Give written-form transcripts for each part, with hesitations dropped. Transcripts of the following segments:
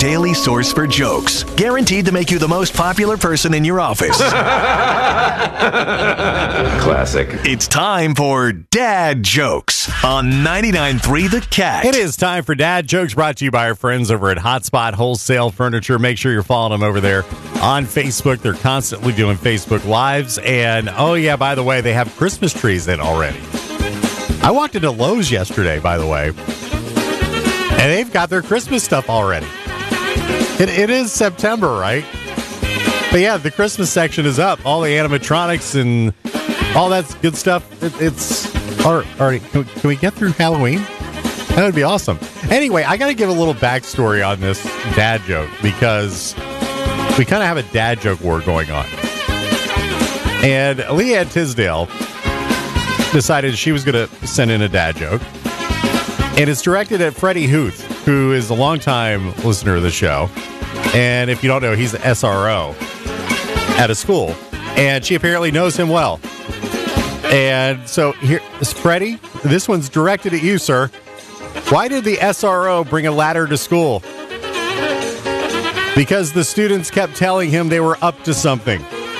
daily source for jokes, guaranteed to make you the most popular person in your office. Classic. It's time for Dad Jokes on 99.3 The Cat. It is time for Dad Jokes, brought to you by our friends over at Hotspot Wholesale Furniture. Make sure you're following them over there on Facebook. They're constantly doing Facebook Lives. And, oh yeah, by the way, they have Christmas trees in already. I walked into Lowe's yesterday, by the way, and they've got their Christmas stuff already. It is September, right? But yeah, the Christmas section is up. All the animatronics and all that good stuff. It's all right. Can we get through Halloween? That would be awesome. Anyway, I got to give a little backstory on this dad joke because we kind of have a dad joke war going on. And Leanne Tisdale decided she was going to send in a dad joke. And it's directed at Freddie Huth, who is a longtime listener of the show. And if you don't know, he's the SRO at a school. And she apparently knows him well. And so here is Freddie. This one's directed at you, sir. Why did the SRO bring a ladder to school? Because the students kept telling him they were up to something.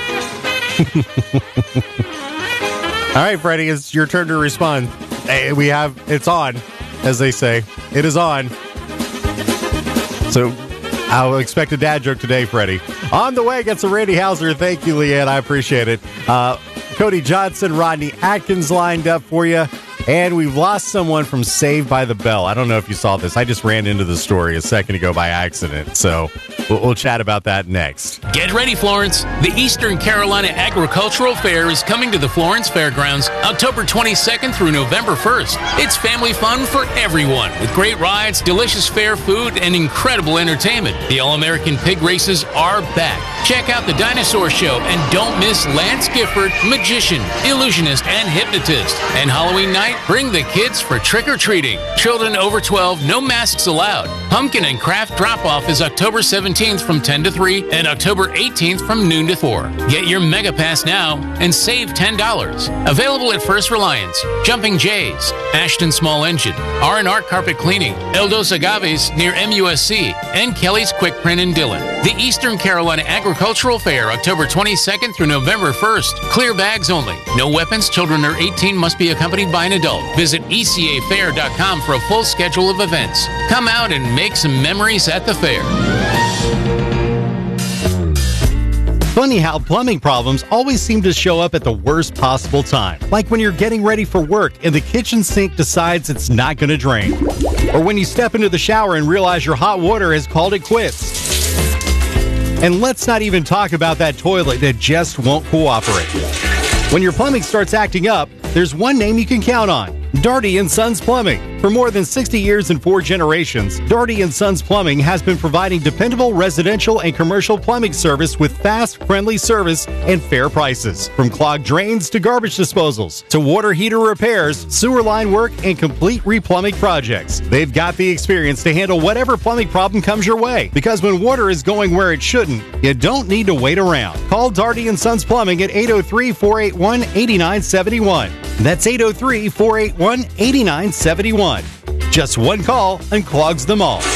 All right, Freddie, it's your turn to respond. Hey, it's on, as they say. It is on. So I'll expect a dad joke today, Freddie. On the way, get some Randy Hauser. Thank you, Leanne. I appreciate it. Cody Johnson, Rodney Atkins lined up for you. And we've lost someone from Saved by the Bell. I don't know if you saw this. I just ran into the story a second ago by accident. So we'll chat about that next. Get ready, Florence. The Eastern Carolina Agricultural Fair is coming to the Florence Fairgrounds October 22nd through November 1st. It's family fun for everyone with great rides, delicious fair food, and incredible entertainment. The All-American Pig Races are back. Check out the Dinosaur Show and don't miss Lance Gifford, magician, illusionist, and hypnotist. And Halloween night, bring the kids for trick-or-treating. Children over 12, no masks allowed. Pumpkin and craft drop-off is October 17th from 10 to 3 and October 18th from noon to 4. Get your Mega Pass now and save $10. Available at First Reliance, Jumping Jays, Ashton Small Engine, R&R Carpet Cleaning, El Dos Agaves near MUSC, and Kelly's Quick Print in Dillon. The Eastern Carolina Agricultural Fair, October 22nd through November 1st. Clear bags only. No weapons. Children under 18 must be accompanied by an adult. Visit ecafair.com for a full schedule of events. Come out and make some memories at the fair. Funny how plumbing problems always seem to show up at the worst possible time. Like when you're getting ready for work and the kitchen sink decides it's not going to drain. Or when you step into the shower and realize your hot water has called it quits. And let's not even talk about that toilet that just won't cooperate. When your plumbing starts acting up, there's one name you can count on: Darty & Sons Plumbing. For more than 60 years and 4 generations, Darty & Sons Plumbing has been providing dependable residential and commercial plumbing service with fast, friendly service and fair prices. From clogged drains to garbage disposals, to water heater repairs, sewer line work, and complete replumbing projects. They've got the experience to handle whatever plumbing problem comes your way. Because when water is going where it shouldn't, you don't need to wait around. Call Darty & Sons Plumbing at 803-481-8971. That's 803-481-8971. Just one call unclogs them all.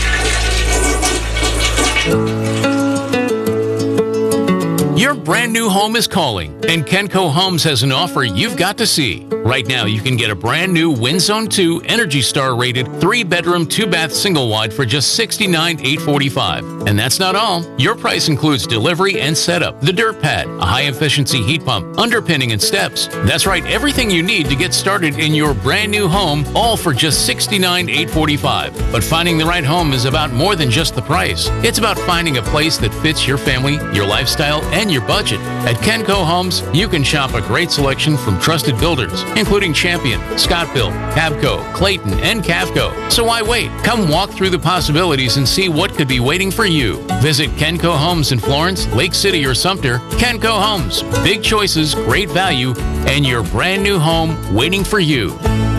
Your brand new home is calling, and Kenco Homes has an offer you've got to see. Right now, you can get a brand new WinZone 2 Energy Star rated 3-bedroom, 2-bath single wide for just $69,845. And that's not all. Your price includes delivery and setup, the dirt pad, a high-efficiency heat pump, underpinning, and steps. That's right, everything you need to get started in your brand new home, all for just $69,845. But finding the right home is about more than just the price. It's about finding a place that fits your family, your lifestyle, and your budget. At Kenco Homes, you can shop a great selection from trusted builders, including Champion, Scott-Built, Cabco, Clayton, and Cavco. So why wait? Come walk through the possibilities and see what could be waiting for you. Visit Kenco Homes in Florence, Lake City, or Sumter. Kenco Homes. Big choices, great value, and your brand new home waiting for you.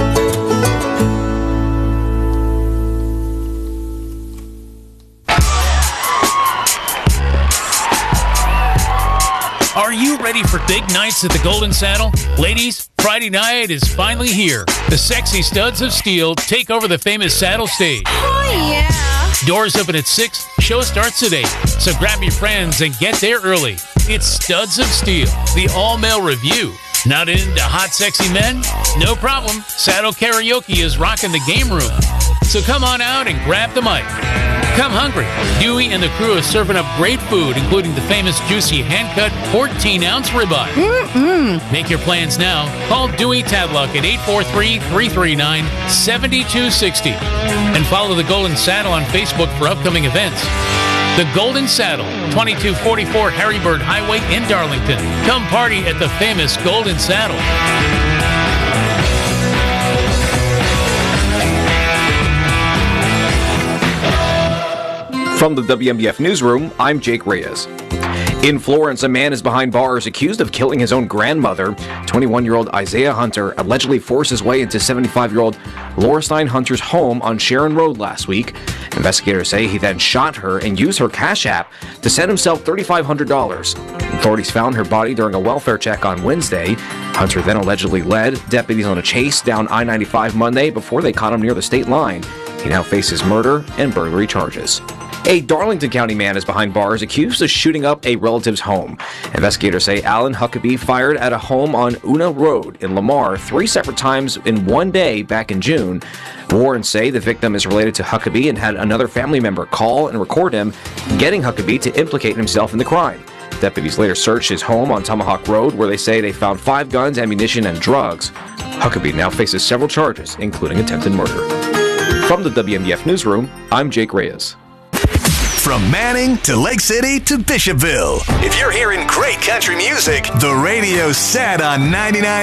Are you ready for big nights at the Golden Saddle? Ladies, Friday night is finally here. The sexy studs of steel take over the famous saddle stage. Oh, yeah. Doors open at 6, show starts at 8. So grab your friends and get there early. It's Studs of Steel, the all-male review. Not into hot, sexy men? No problem. Saddle Karaoke is rocking the game room. So come on out and grab the mic. Come hungry. Dewey and the crew are serving up great food, including the famous juicy hand-cut 14-ounce ribeye. Make your plans now. Call Dewey Tadlock at 843-339-7260. And follow the Golden Saddle on Facebook for upcoming events. The Golden Saddle, 2244 Harrybird Highway in Darlington. Come party at the famous Golden Saddle. From the WMBF Newsroom, I'm Jake Reyes. In Florence, a man is behind bars accused of killing his own grandmother. 21-year-old Isaiah Hunter allegedly forced his way into 75-year-old Laura Stein Hunter's home on Sharon Road last week. Investigators say he then shot her and used her Cash App to send himself $3,500. Authorities found her body during a welfare check on Wednesday. Hunter then allegedly led deputies on a chase down I-95 Monday before they caught him near the state line. He now faces murder and burglary charges. A Darlington County man is behind bars accused of shooting up a relative's home. Investigators say Alan Huckabee fired at a home on Una Road in Lamar 3 separate times in one day back in June. Warrants say the victim is related to Huckabee and had another family member call and record him, getting Huckabee to implicate himself in the crime. Deputies later searched his home on Tomahawk Road, where they say they found 5 guns, ammunition, and drugs. Huckabee now faces several charges, including attempted murder. From the WMBF Newsroom, I'm Jake Reyes. From Manning to Lake City to Bishopville. If you're hearing great country music, the radio's set on 99.